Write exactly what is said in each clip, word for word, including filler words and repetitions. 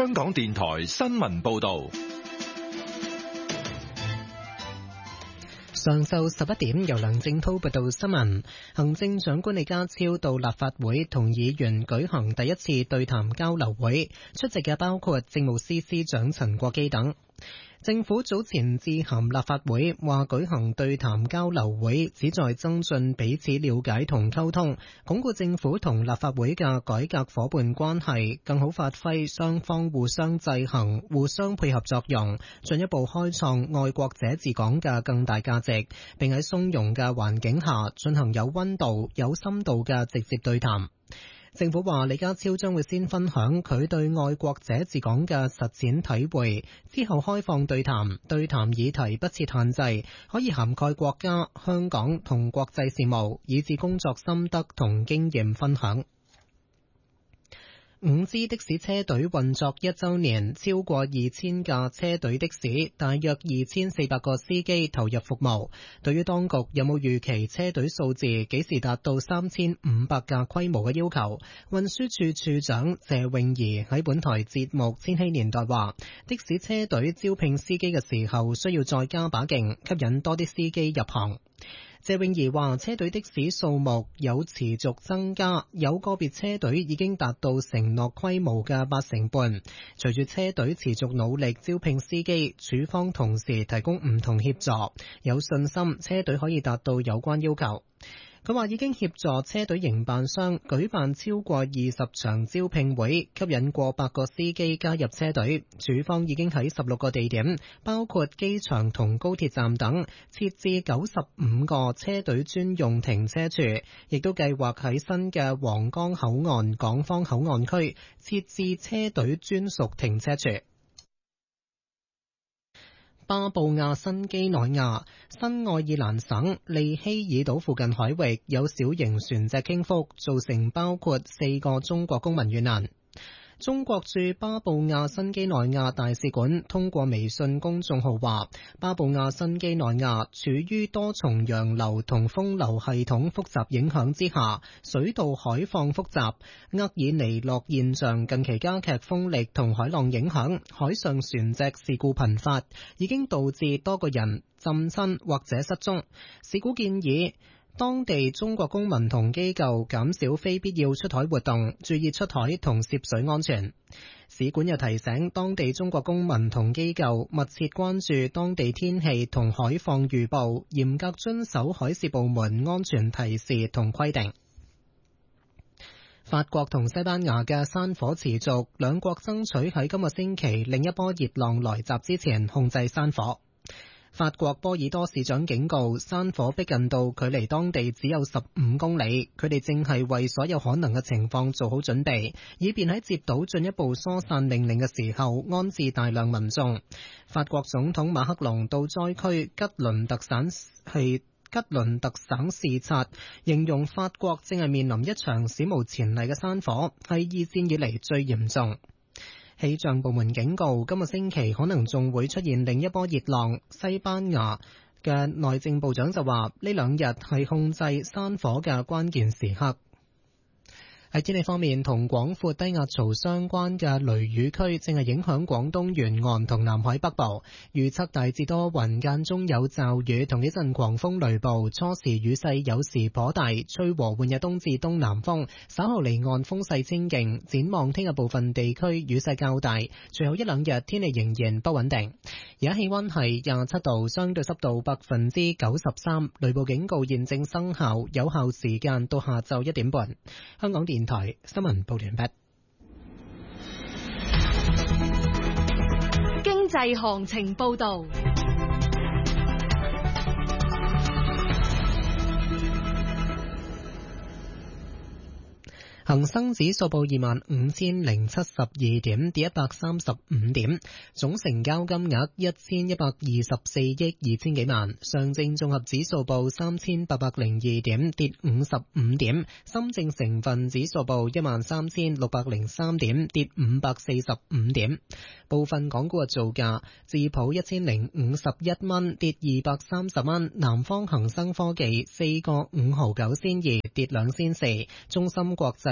香港電台新聞報道。 上晝十一點，由梁正濤報道新聞。行政長官李家超到立法會同議員舉行第一次對談交流會，出席嘅包括政務司司長陳國基等。政府早前致函立法會，話舉行對談交流會旨在增進彼此了解同溝通，鞏固政府同立法會嘅改革夥伴關係，更好發揮雙方互相制衡、互相配合作用，進一步開創愛國者治港嘅更大價值，並喺鬆容嘅環境下進行有溫度、有深度嘅直接對談。政府話李家超將會先分享佢對愛國者治港嘅實踐體會，之後開放對談，對談議題不設限制，可以涵蓋國家、香港同國際事務，以至工作心得同經驗分享。五支的士車隊運作一週年，超過二千架車隊的士，大約二千四百個司機投入服務。對於當局有冇預期車隊數字幾時達到三千五百架規模嘅要求，運輸署署長謝永儀喺本台節目《千禧年代》話，的士車隊招聘司機嘅時候需要再加把勁，吸引多啲司機入行。謝永儀話，車隊的士數目有持續增加，有個別車隊已經達到承諾規模嘅八成半。隨住車隊持續努力招聘司機，署方同時提供唔同協助，有信心車隊可以達到有關要求。佢話已經協助車隊營辦商舉辦超過二十場招聘會，吸引過百個司機加入車隊。署方已經喺十六個地點，包括機場同高鐵站等，設置九十五個車隊專用停車處，亦都計劃喺新嘅皇崗口岸港方口岸區設置車隊專屬停車處。巴布亞新畿內亞、新愛爾蘭省利希爾島附近海域有小型船隻傾覆，造成包括四個中國公民遇難。中國駐巴布亞新畿內亞大使館通過微信公眾號話，巴布亞新畿內亞處於多重洋流同風流系統複雜影響之下，水道海況複雜，厄爾尼諾現象近期加劇風力同海浪影響，海上船隻事故頻發，已經導致多個人浸親或者失蹤。使館建議當地中國公民同機構減少非必要出海活動，注意出海同涉水安全。使館又提醒當地中國公民同機構密切關注當地天氣同海況預報，嚴格遵守海事部門安全提示同規定。法國同西班牙嘅山火持續，兩國爭取喺今個星期另一波熱浪來襲之前控制山火。法國波爾多市長警告，山火逼近到距離當地只有十五公里，佢哋正係為所有可能嘅情況做好準備，以便喺接到進一步疏散命令嘅時候安置大量民眾。法國總統馬克龍到災區吉倫特省係吉倫特省視察，形容法國正係面臨一場史無前例嘅山火，係二戰以嚟最嚴重。氣象部門警告，今個星期可能仲會出現另一波熱浪。西班牙嘅內政部長就話，呢兩日係控制山火嘅關鍵時刻。喺天氣方面，同廣闊低壓槽相關嘅雷雨區正係影響廣東沿岸同南海北部，預測大致多雲，間中有驟雨同幾陣狂風雷暴，初時雨勢有時頗大，吹和緩嘅東至東南風，稍後離岸風勢清勁。展望聽日部分地區雨勢較大，隨後一兩日天氣仍然不穩定。而家氣溫係廿七度，相對濕度百分之九十三，雷暴警告現正生效，有效時間到下晝一點半。香港電台新聞報完畢。 經濟行情報道。 恒生指數報二萬五千零七十二點，跌一百三十五點，總成交金額一千一百二十四億二千幾萬。上證綜合指數報三千八百零二點，跌五十五點。深證成分指數報一萬三千六百零三點，跌五百四十五點。部分港股嘅造價，智普一千零五十一蚊，跌二百三十蚊。南方恒生科技四個五毫九仙二，跌兩仙四。中芯國際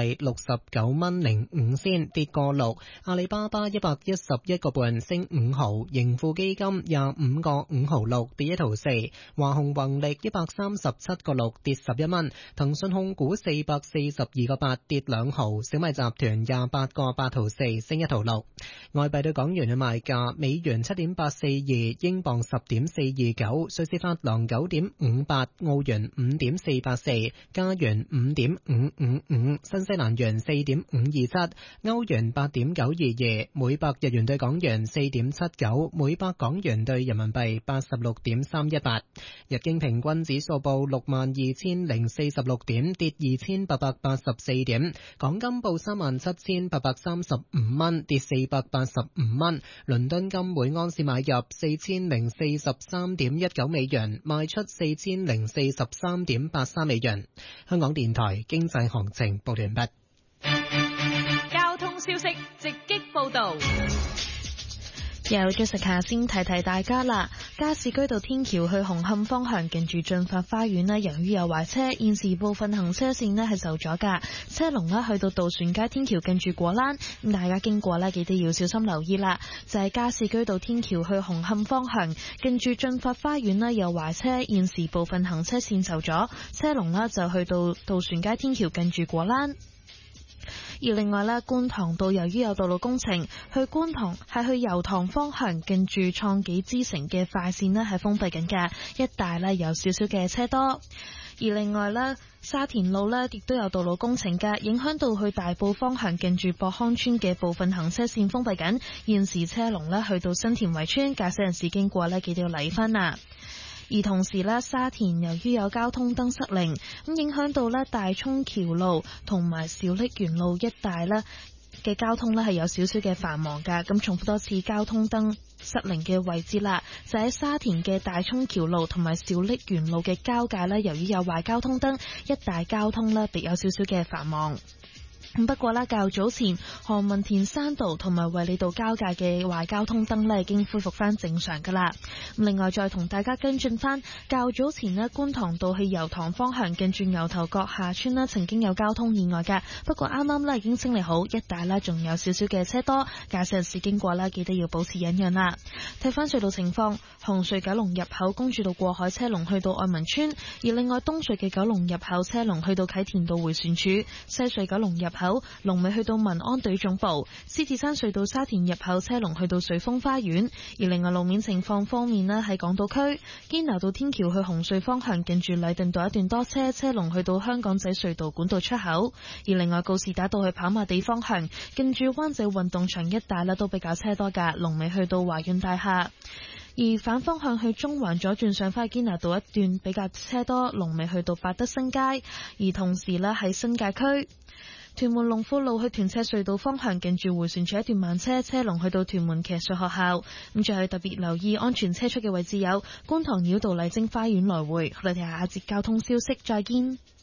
幣六十九蚊零五仙，跌個六。阿里巴巴一百一十一個半升五毫，盈富基金廿五個五毫六跌一毫四。華虹宏力一百三十七個六跌十一蚊。騰訊控股四百四十二個八跌兩毫。小米集團廿八個八毫四升一毫六。外幣對港元嘅賣價：美元七點八四二，英鎊十點四二九，瑞士法郎九點五八，澳元五點四八四，加元五點五五五，新西蘭元四點五二七，歐元八點九二二，每百日元對港元四點七九，每百港元對人民幣八十六點三一八。日經平均指數報六萬二千零四十六點，跌二千八百八十四點。港金報三萬七千八百三十五蚊，跌四百八十五蚊。倫敦金每安士買入四千零四十三點一九美元，賣出四千零四十三點八三美元。香港電台經濟行情報完畢。 交通消息直擊報道。 有 Jessica 先提提大家啦，加士居道天橋去紅磡方向近住駿發花園呢，由於有壞車，現時部分行車線呢係受阻噶，車龍呢去到渡船街天橋近住果欄，咁大家經過呢記得要小心留意啦。就係、是、加士居道天橋去紅磡方向近住駿發花園呢有壞車，現時部分行車線受阻，車龍呢就去到渡船街天橋近住果欄。而另外咧，觀塘道由於有道路工程，去觀塘係去油塘方向近住創紀之城嘅快線呢係封閉緊㗎，一帶呢有少少嘅車多。而另外呢，沙田路呢亦都有道路工程㗎，影響到去大埔方向近住博康村嘅部分行車線封閉緊，現時車龍呢去到新田圍村，駕駛人士經過呢記得要留意返啊。而同時咧，沙田由於有交通燈失靈，咁影響到咧大涌橋路同埋小瀝源路一帶咧嘅交通咧係有少少嘅繁忙噶。咁重複多次，交通燈失靈嘅位置啦，就喺沙田嘅大涌橋路同埋小瀝源路嘅交界咧，由於有壞交通燈，一帶交通咧別有少少嘅繁忙。不過啦，較早前何文田山道同埋衛理道交界嘅壞交通燈咧已經恢復翻正常噶啦。另外再同大家跟進翻，較早前咧觀塘道去油塘方向近住牛頭角下村咧曾經有交通意外嘅，不過啱啱咧已經清理好，一帶咧仲有少少嘅車多，駕駛人士經過啦記得要保持忍讓啦。睇翻隧道情況，紅隧九龍入口公主道過海車龍去到愛民村，而另外東隧嘅九龍入口車龍去到啟田道迴旋處，西隧九龍入口龍尾去到民安隊總部，獅子山隧道沙田入口車龍去到瑞豐花園。而另外路面情況方面呢，喺港島區堅拿道天橋去紅隧方向近住禮頓道一段多車，車龍去到香港仔隧道管道出口。而另外告士打道去跑馬地方向近住灣仔運動場一帶呢都比較車多噶，龍尾去到華潤大廈。而反方向去中環左轉上返堅拿道一段比較車多，龍尾去到百德新街。而同時呢，喺新界區屯門龍富路去屯赤隧道方向近住迴旋處一段慢車，車龍去到屯門騎術學校。咁最後特別留意安全車速嘅位置有觀塘繞道麗晶花園來回。我哋睇下一節交通消息，再見。